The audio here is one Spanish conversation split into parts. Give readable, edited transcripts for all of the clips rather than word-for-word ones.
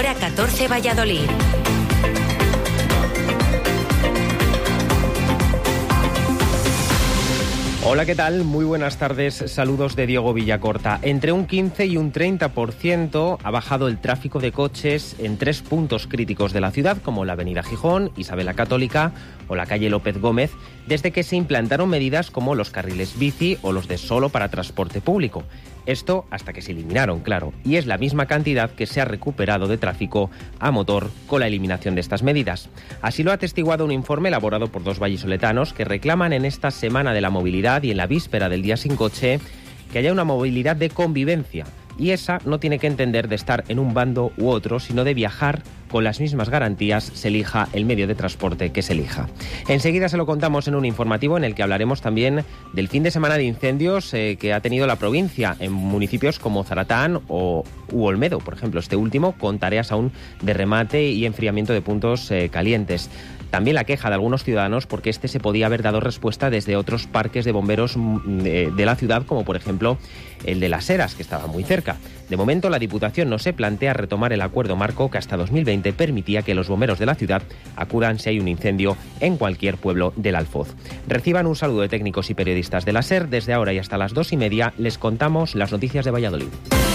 Hora 14 Valladolid. Hola, ¿qué tal? Muy buenas tardes, saludos de Diego Villacorta. Entre un 15 y un 30% ha bajado el tráfico de coches en 3 puntos críticos de la ciudad, como la avenida Gijón, Isabel la Católica o la calle López Gómez, desde que se implantaron medidas como los carriles bici o los de solo para transporte público. Esto hasta que se eliminaron, claro, y es la misma cantidad que se ha recuperado de tráfico a motor con la eliminación de estas medidas. Así lo ha atestiguado un informe elaborado por 2 vallisoletanos que reclaman en esta Semana de la Movilidad y en la víspera del Día Sin Coche que haya una movilidad de convivencia. Y esa no tiene que entender de estar en un bando u otro, sino de viajar con las mismas garantías, se elija el medio de transporte que se elija. Enseguida se lo contamos en un informativo en el que hablaremos también del fin de semana de incendios que ha tenido la provincia en municipios como Zaratán u Olmedo, por ejemplo, este último con tareas aún de remate y enfriamiento de puntos calientes. También la queja de algunos ciudadanos porque este se podía haber dado respuesta desde otros parques de bomberos de la ciudad, como por ejemplo el de Las Heras, que estaba muy cerca. De momento, la Diputación no se plantea retomar el acuerdo marco que hasta 2020 permitía que los bomberos de la ciudad acudan si hay un incendio en cualquier pueblo del Alfoz. Reciban un saludo de técnicos y periodistas de la SER. Desde ahora y hasta las 2:30 les contamos las noticias de Valladolid.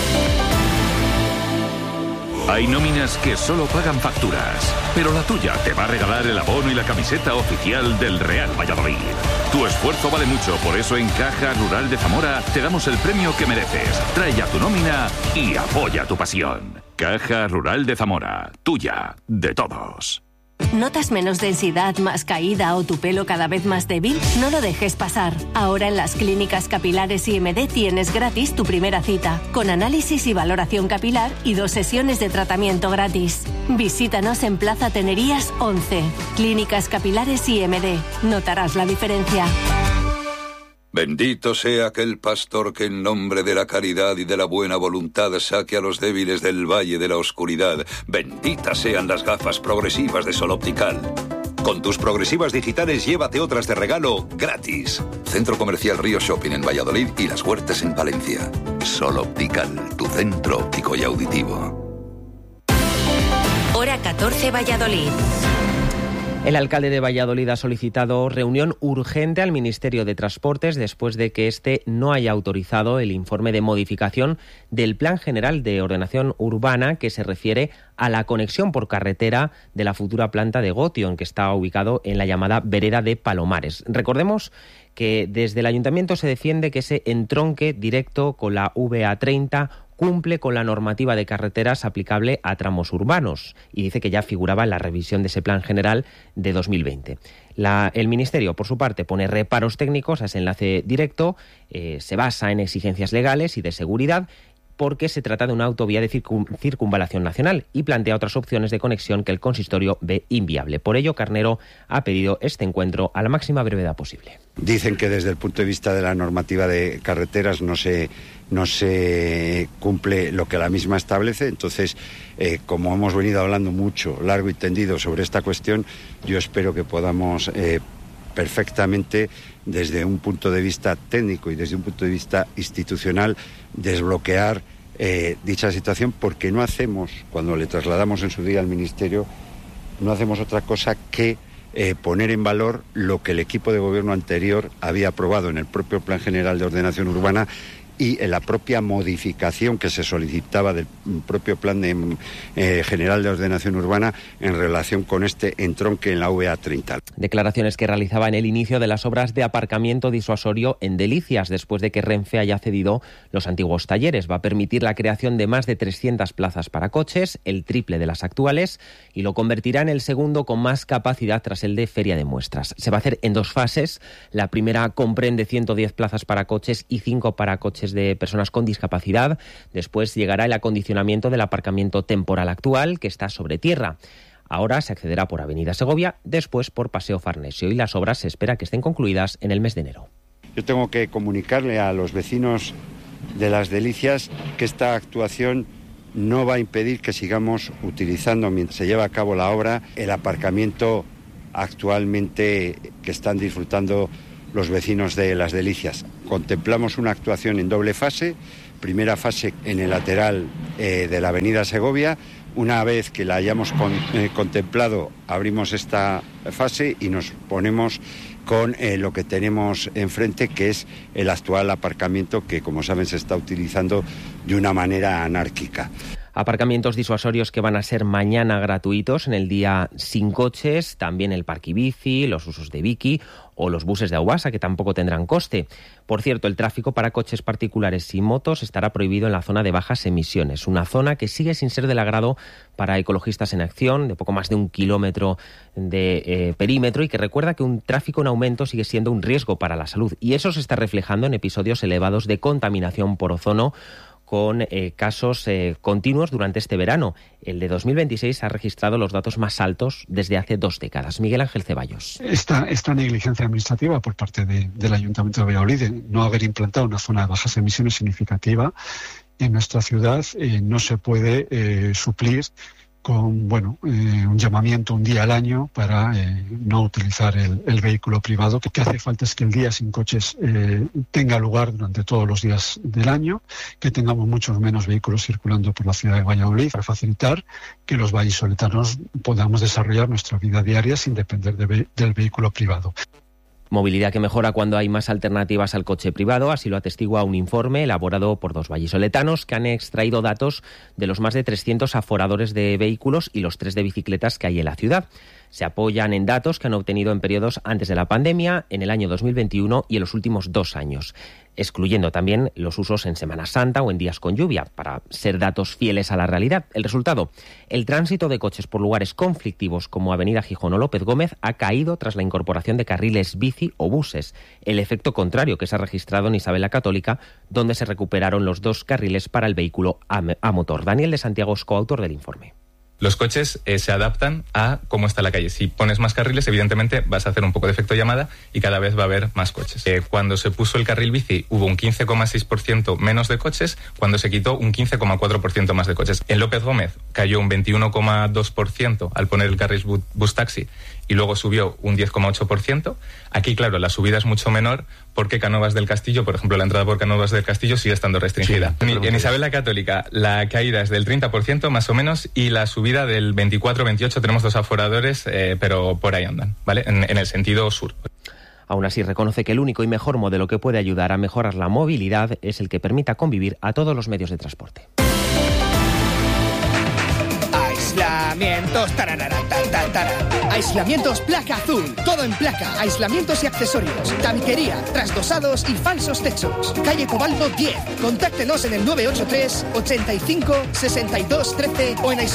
Hay nóminas que solo pagan facturas, pero la tuya te va a regalar el abono y la camiseta oficial del Real Valladolid. Tu esfuerzo vale mucho, por eso en Caja Rural de Zamora te damos el premio que mereces. Trae ya tu nómina y apoya tu pasión. Caja Rural de Zamora, tuya, de todos. ¿Notas menos densidad, más caída o tu pelo cada vez más débil? No lo dejes pasar. Ahora en las clínicas capilares IMD tienes gratis tu primera cita, con análisis y valoración capilar y 2 sesiones de tratamiento gratis. Visítanos en Plaza Tenerías 11. Clínicas capilares IMD. Notarás la diferencia. Bendito sea aquel pastor que en nombre de la caridad y de la buena voluntad saque a los débiles del valle de la oscuridad. Benditas sean las gafas progresivas de Sol Optical. Con tus progresivas digitales llévate otras de regalo gratis. Centro Comercial Río Shopping en Valladolid y Las Huertas en Palencia. Sol Optical, tu centro óptico y auditivo. Hora 14 Valladolid. El alcalde de Valladolid ha solicitado reunión urgente al Ministerio de Transportes después de que este no haya autorizado el informe de modificación del Plan General de Ordenación Urbana que se refiere a la conexión por carretera de la futura planta de Gotion, que está ubicado en la llamada vereda de Palomares. Recordemos que desde el Ayuntamiento se defiende que ese entronque directo con la VA30 cumple con la normativa de carreteras aplicable a tramos urbanos y dice que ya figuraba en la revisión de ese plan general de 2020. El Ministerio, por su parte, pone reparos técnicos a ese enlace directo, se basa en exigencias legales y de seguridad porque se trata de una autovía de circunvalación nacional y plantea otras opciones de conexión que el consistorio ve inviable. Por ello, Carnero ha pedido este encuentro a la máxima brevedad posible. Dicen que desde el punto de vista de la normativa de carreteras no se cumple lo que la misma establece. Entonces, como hemos venido hablando mucho, largo y tendido sobre esta cuestión, yo espero que podamos perfectamente, desde un punto de vista técnico y desde un punto de vista institucional, desbloquear dicha situación, porque no hacemos, cuando le trasladamos en su día al Ministerio, no hacemos otra cosa que poner en valor lo que el equipo de gobierno anterior había aprobado en el propio Plan General de Ordenación Urbana y en la propia modificación que se solicitaba del propio Plan General de Ordenación Urbana en relación con este entronque en la VA30. Declaraciones que realizaba en el inicio de las obras de aparcamiento disuasorio en Delicias, después de que Renfe haya cedido los antiguos talleres. Va a permitir la creación de más de 300 plazas para coches, el triple de las actuales, y lo convertirá en el segundo con más capacidad tras el de Feria de Muestras. Se va a hacer en 2 fases. La primera comprende 110 plazas para coches y 5 para coches de personas con discapacidad. Después llegará el acondicionamiento del aparcamiento temporal actual, que está sobre tierra. Ahora se accederá por Avenida Segovia, después por Paseo Farnesio, y las obras se espera que estén concluidas en el mes de enero. Yo tengo que comunicarle a los vecinos de Las Delicias que esta actuación no va a impedir que sigamos utilizando, mientras se lleva a cabo la obra, el aparcamiento actualmente que están disfrutando los vecinos de Las Delicias. Contemplamos una actuación en doble fase. Primera fase en el lateral de la Avenida Segovia, una vez que la hayamos contemplado, abrimos esta fase y nos ponemos con lo que tenemos enfrente, que es el actual aparcamiento que, como saben, se está utilizando de una manera anárquica. Aparcamientos disuasorios que van a ser mañana gratuitos en el día sin coches, también el parquibici, los usos de Biki o los buses de Aubasa, que tampoco tendrán coste. Por cierto, el tráfico para coches particulares y motos estará prohibido en la zona de bajas emisiones, una zona que sigue sin ser del agrado para Ecologistas en Acción, de poco más de 1 kilómetro de perímetro, y que recuerda que un tráfico en aumento sigue siendo un riesgo para la salud. Y eso se está reflejando en episodios elevados de contaminación por ozono, con casos continuos durante este verano. El de 2026 ha registrado los datos más altos desde hace 2 décadas. Miguel Ángel Ceballos. Esta negligencia administrativa por parte del Ayuntamiento de Valladolid de no haber implantado una zona de bajas emisiones significativa en nuestra ciudad no se puede suplir con un llamamiento un día al año para no utilizar el vehículo privado. Lo que hace falta es que el día sin coches tenga lugar durante todos los días del año, que tengamos muchos menos vehículos circulando por la ciudad de Valladolid para facilitar que los vallisoletanos podamos desarrollar nuestra vida diaria sin depender del vehículo privado. Movilidad que mejora cuando hay más alternativas al coche privado, así lo atestigua un informe elaborado por 2 vallisoletanos que han extraído datos de los más de 300 aforadores de vehículos y los 3 de bicicletas que hay en la ciudad. Se apoyan en datos que han obtenido en periodos antes de la pandemia, en el año 2021 y en los últimos 2 años, excluyendo también los usos en Semana Santa o en días con lluvia, para ser datos fieles a la realidad. El resultado: el tránsito de coches por lugares conflictivos como Avenida Gijón o López Gómez ha caído tras la incorporación de carriles bici o buses, el efecto contrario que se ha registrado en Isabel la Católica, donde se recuperaron los 2 carriles para el vehículo a motor. Daniel de Santiago es coautor del informe. Los coches se adaptan a cómo está la calle. Si pones más carriles, evidentemente vas a hacer un poco de efecto llamada y cada vez va a haber más coches. Cuando se puso el carril bici hubo un 15,6% menos de coches, cuando se quitó un 15,4% más de coches. En López Gómez cayó un 21,2% al poner el carril bus taxi y luego subió un 10,8%. Aquí, claro, la subida es mucho menor porque Cánovas del Castillo, por ejemplo, la entrada por Cánovas del Castillo sigue estando restringida. Sí, en Isabel la Católica la caída es del 30% más o menos y la subida del 24-28%. Tenemos 2 aforadores, pero por ahí andan, ¿vale? En el sentido sur. Aún así, reconoce que el único y mejor modelo que puede ayudar a mejorar la movilidad es el que permita convivir a todos los medios de transporte. Aislamientos, aislamientos placa azul, todo en placa, aislamientos y accesorios, tabiquería, trasdosados y falsos techos. Calle Cobaldo 10. Contáctenos en el 983 85 62 13 o en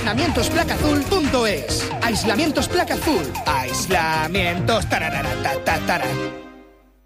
aislamientosplacaazul.es. Aislamientos placa azul. Aislamientos.